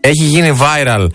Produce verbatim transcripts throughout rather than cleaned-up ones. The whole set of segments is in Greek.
Έχει γίνει viral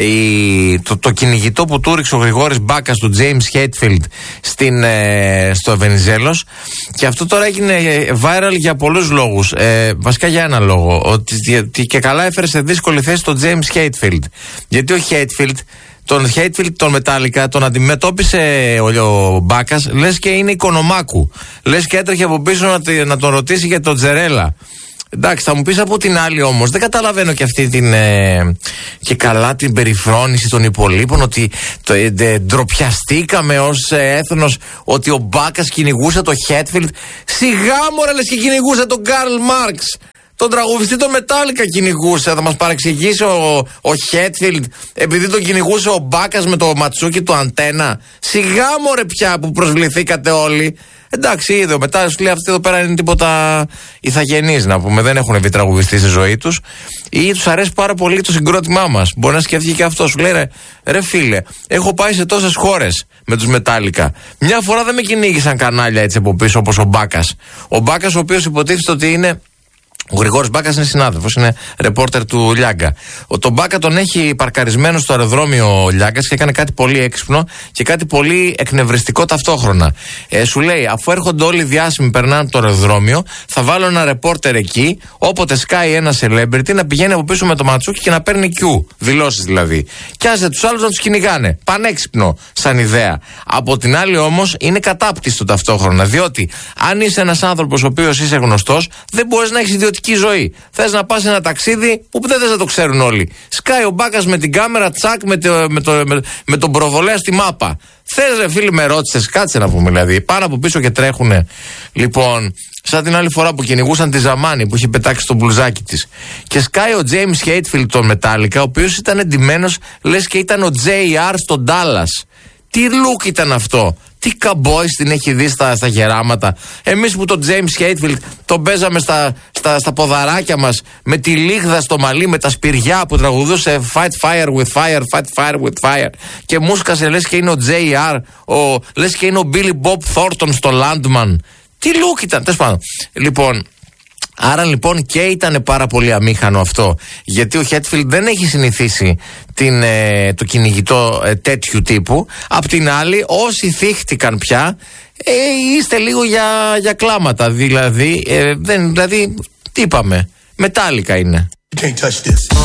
η, το, το κυνηγητό που του ρίξε ο Γρηγόρης Μπάκας του James Hetfield στην, ε, στο Βενιζέλος, και αυτό τώρα έγινε viral για πολλούς λόγους. Ε, βασικά για ένα λόγο, ότι, ότι και καλά έφερε σε δύσκολη θέση τον James Hetfield. Γιατί ο Hetfield, τον Hetfield, τον Metallica, τον αντιμετώπισε ο, ο Μπάκας, λες και είναι οικονομάκου. Λες και έτρεχε από πίσω να, να τον ρωτήσει για τον Τζερέλα. Εντάξει, θα μου πεις από την άλλη όμως, δεν καταλαβαίνω και αυτή την ε, και καλά την περιφρόνηση των υπολείπων, ότι το, ε, ε, ντροπιαστήκαμε ως ε, έθνος ότι ο Μπάκας κυνηγούσε το Hetfield. Σιγά μωρέ, λες και κυνηγούσε τον Καρλ Μάρξ. Τον τραγουδιστή τον Metallica κυνηγούσε. Θα μας παρεξηγήσει ο, ο Hetfield επειδή τον κυνηγούσε ο Μπάκας με το ματσούκι του αντένα. Σιγά μωρέ πια που προσβληθήκατε όλοι. Εντάξει, είδε μετά σου λέει αυτοί εδώ πέρα είναι τίποτα ηθαγενείς, να πούμε. Δεν έχουν δει τραγουδιστή στη ζωή τους ή τους αρέσει πάρα πολύ το συγκρότημά μας. Μπορεί να σκεφτεί και αυτό. Σου λέει ρε, ρε φίλε, έχω πάει σε τόσες χώρες με τους Metallica. Μια φορά δεν με κυνήγησαν κανάλια έτσι από πίσω όπως ο Μπάκας. Ο Μπάκας, ο οποίος υποτίθεται ότι είναι. Ο Γρηγόρης Μπάκας είναι συνάδελφος, είναι ρεπόρτερ του Λιάγκα. Ο τον Μπάκα τον έχει παρκαρισμένο στο αεροδρόμιο ο Λιάγκας και έκανε κάτι πολύ έξυπνο και κάτι πολύ εκνευριστικό ταυτόχρονα. Ε, σου λέει, αφού έρχονται όλοι οι διάσημοι, περνάνε το αεροδρόμιο, θα βάλω ένα ρεπόρτερ εκεί, όποτε σκάει ένα celebrity να πηγαίνει από πίσω με το ματσούκι και να παίρνει Q, δηλώσεις δηλαδή. Και άσε τους άλλους να τους κυνηγάνε. Πανέξυπνο σαν ιδέα. Από την άλλη όμως είναι κατάπτυστο ταυτόχρονα, διότι αν είσαι ένας άνθρωπος ο οποίος είσαι γνωστός, δεν μπορείς να έχεις ιδιωτική ζωή. Θες να πας ένα ταξίδι που δεν θες να το ξέρουν όλοι. Σκάει ο Μπάκας με την κάμερα, τσακ, με, το, με, το, με, με τον προβολέα στη μάπα. Θες ρε φίλοι, με ρώτησες, κάτσε να πούμε δηλαδή. Πάνω από πίσω και τρέχουνε. Λοιπόν, σαν την άλλη φορά που κυνηγούσαν τη Ζαμάνη που είχε πετάξει στο μπλουζάκι της. Και σκάει ο James Hetfield τον Metallica, ο οποίος ήταν εντυμένος, λες και ήταν ο τζέι αρ στον Dallas. Τι look ήταν αυτό. Τι καμπόις την έχει δει στα, στα γεράματα. Εμείς που τον James Hetfield τον παίζαμε στα, στα, στα ποδαράκια μας με τη λίγδα στο μαλλί, με τα σπηριά που τραγουδούσε Fight fire with fire, fight fire with fire. Και μούσκασε λες και είναι ο τζέι αρ, ο, λες και είναι ο Billy Bob Thornton στο Landman. Τι look ήταν, τέλος πάντων. Λοιπόν, άρα λοιπόν και ήταν πάρα πολύ αμήχανο αυτό, γιατί ο Hetfield δεν έχει συνηθίσει την, ε, το κυνηγητό ε, τέτοιου τύπου. Απ' την άλλη, όσοι θύχτηκαν πια, ε, είστε λίγο για, για κλάματα. Δηλαδή, ε, δεν, δηλαδή, τι είπαμε, Metallica είναι.